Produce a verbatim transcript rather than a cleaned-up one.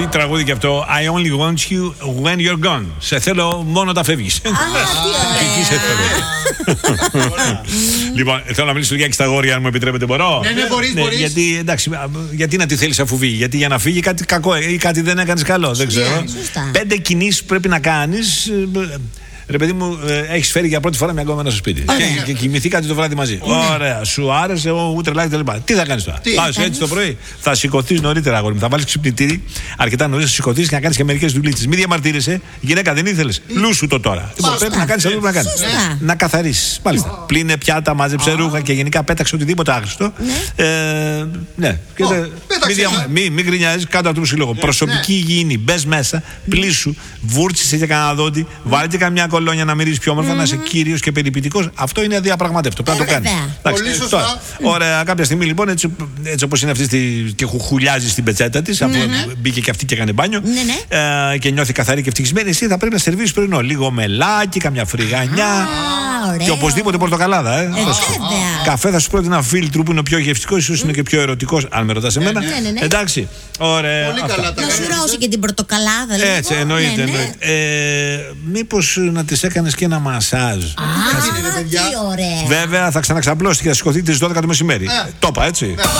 Τι τραγούδι και αυτό. I only want you when you're gone. Σε θέλω μόνο όταν φεύγεις. Εκεί σε θέλω. Λοιπόν, θέλω να μιλήσω λιγάκι στα αγόρια, αν μου επιτρέπετε, μπορώ. Ναι, ναι, μπορείς, μπορείς. Γιατί, εντάξει, γιατί να τη θέλεις αφού φύγει? Γιατί για να φύγει κάτι κακό ή κάτι δεν έκανες καλό. Δεν ξέρω. Πέντε κινήσεις πρέπει να κάνεις. Ρε παιδί μου, ε, έχεις φέρει για πρώτη φορά μια γκόμενα στο σπίτι. Και, και κοιμηθήκατε το βράδυ μαζί. Ωραία, σου άρεσε, εγώ ούτε like κτλ. Τι θα κάνεις τώρα? Πας έτσι το πρωί, θα σηκωθείς νωρίτερα, αγόρι μου. Θα βάλεις ξυπνητήρι, αρκετά νωρίς, θα σηκωθείς και να κάνεις και μερικές δουλίτσες. Μην διαμαρτύρεσαι, γυναίκα δεν ήθελες. Λούσου το τώρα. Λοιπόν, πρέπει να κάνεις αυτό που να κάνεις. Να καθαρίσεις. Μάλιστα. Πλύνε πιάτα, μάζεψε ρούχα και γενικά πέταξε οτιδήποτε άχρηστο. Ναι. Μην γκρινιάζεις, κάτω από το σύλλογο. Προσωπική υγιεινή. Μπες μέσα, πλήσου, βούρτσισε για κανένα δόντι, βάλε και καμιά κολόνια να μυρίσει πιο όμορφα, mm-hmm. να είσαι κύριος και περιπητικός. Αυτό είναι αδιαπραγμάτευτο. Πρέπει να το κάνεις. Πολύ σωστά. Ωραία, κάποια στιγμή λοιπόν, έτσι, έτσι όπως είναι αυτή στη, και χουλιάζει στην πετσέτα της, mm-hmm. αφού μπήκε και αυτή και έκανε μπάνιο mm-hmm. ε, και νιώθει καθαρή και ευτυχισμένη, εσύ θα πρέπει να σερβίσεις πρωινό. Λίγο μελάκι, καμιά φρυγανιά. Ah, και οπωσδήποτε πορτοκαλάδα. Ε. Ε, Καφέ θα σου πρότεινα φίλτρου που είναι ο πιο γευστικός, ίσως είναι και πιο ερωτικός, αν με ρωτάς εμένα. Εντάξει. Ωραία. Να σου ρώσει και την πορτοκαλάδα. Έτσι, εννοείται. Μήπως να της έκανες και ένα μασάζ? Α, τι ωραία. Βέβαια θα ξαναξαπλώσει και θα σηκωθεί τις δώδεκα το μεσημέρι. Το είπα, έτσι.